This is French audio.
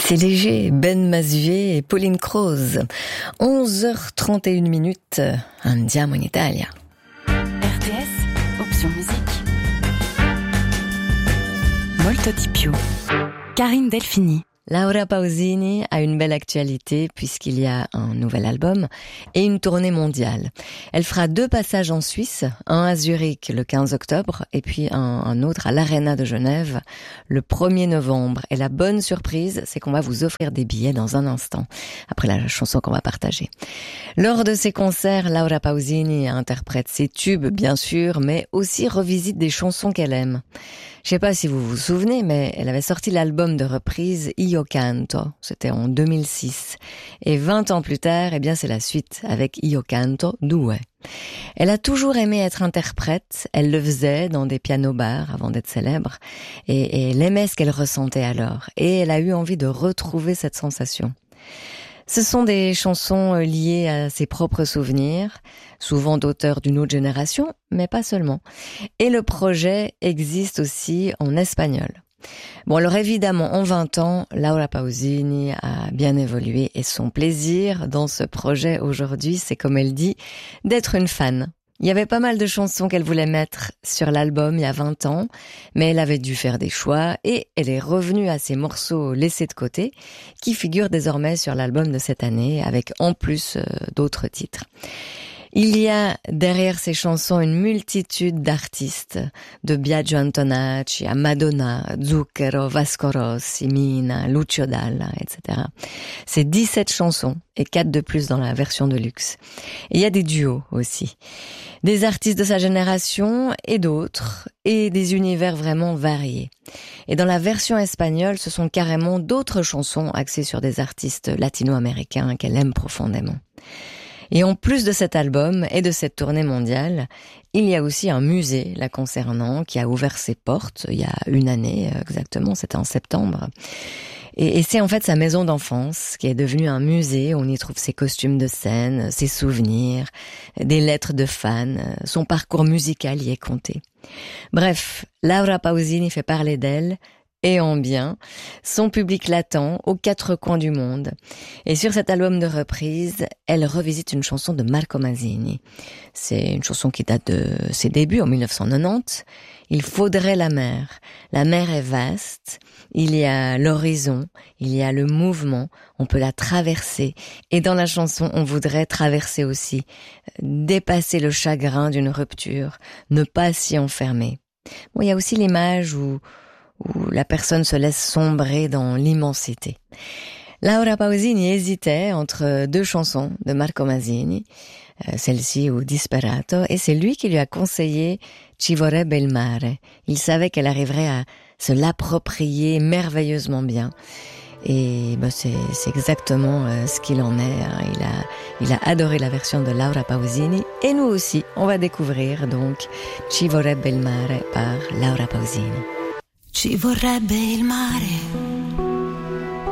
C'est léger, Ben Mazuet et Pauline Croze. 11h31, andiamo in Italia. RTS, option musique. Molto di più. Karine Delphini. Laura Pausini a une belle actualité puisqu'il y a un nouvel album et une tournée mondiale. Elle fera 2 passages en Suisse, un à Zurich le 15 octobre et puis un autre à l'Arena de Genève le 1er novembre. Et la bonne surprise, c'est qu'on va vous offrir des billets dans un instant, après la chanson qu'on va partager. Lors de ces concerts, Laura Pausini interprète ses tubes, bien sûr, mais aussi revisite des chansons qu'elle aime. Je sais pas si vous vous souvenez, mais elle avait sorti l'album de reprise Io Canto. C'était en 2006. Et 20 ans plus tard, eh bien, c'est la suite avec Io Canto 2. Elle a toujours aimé être interprète. Elle le faisait dans des pianos-bars avant d'être célèbre. Et elle aimait ce qu'elle ressentait alors. Et elle a eu envie de retrouver cette sensation. Ce sont des chansons liées à ses propres souvenirs, souvent d'auteurs d'une autre génération, mais pas seulement. Et le projet existe aussi en espagnol. Bon, alors évidemment, en 20 ans, Laura Pausini a bien évolué et son plaisir dans ce projet aujourd'hui, c'est comme elle dit, d'être une fan. Il y avait pas mal de chansons qu'elle voulait mettre sur l'album il y a 20 ans, mais elle avait dû faire des choix et elle est revenue à ces morceaux laissés de côté qui figurent désormais sur l'album de cette année avec en plus d'autres titres. Il y a derrière ces chansons une multitude d'artistes, de Biagio Antonacci à Madonna, Zucchero, Vasco Rossi, Mina, Lucio Dalla, etc. C'est 17 chansons et 4 de plus dans la version de luxe. Et il y a des duos aussi. Des artistes de sa génération et d'autres, et des univers vraiment variés. Et dans la version espagnole, ce sont carrément d'autres chansons axées sur des artistes latino-américains qu'elle aime profondément. Et en plus de cet album et de cette tournée mondiale, il y a aussi un musée la concernant qui a ouvert ses portes il y a 1 année exactement, c'était en septembre. Et c'est en fait sa maison d'enfance qui est devenue un musée où on y trouve ses costumes de scène, ses souvenirs, des lettres de fans, son parcours musical y est compté. Bref, Laura Pausini fait parler d'elle, et en bien, son public l'attend aux 4 coins du monde. Et sur cet album de reprise, elle revisite une chanson de Marco Mazzini. C'est une chanson qui date de ses débuts en 1990. Il faudrait la mer. La mer est vaste, il y a l'horizon, il y a le mouvement, on peut la traverser. Et dans la chanson, on voudrait traverser aussi, dépasser le chagrin d'une rupture, ne pas s'y enfermer. Bon, il y a aussi l'image où la personne se laisse sombrer dans l'immensité. Laura Pausini hésitait entre 2 chansons de Marco Mazzini, celle-ci ou Disperato, et c'est lui qui lui a conseillé Ci vorrebbe il mare. Il savait qu'elle arriverait à se l'approprier merveilleusement bien. Et c'est exactement ce qu'il en est. Il a adoré la version de Laura Pausini. Et nous aussi, on va découvrir donc Ci vorrebbe il mare par Laura Pausini. Ci vorrebbe il mare